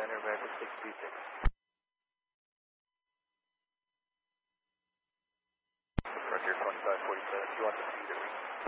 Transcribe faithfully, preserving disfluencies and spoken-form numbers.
nine, America six three six. Roger, twenty-five forty-seven. Do you want the